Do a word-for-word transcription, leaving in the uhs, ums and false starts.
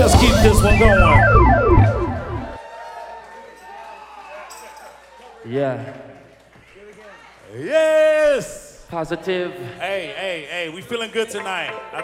Let's keep this one going. Yeah. Yes! Positive. Hey, hey, hey, we feeling good tonight. I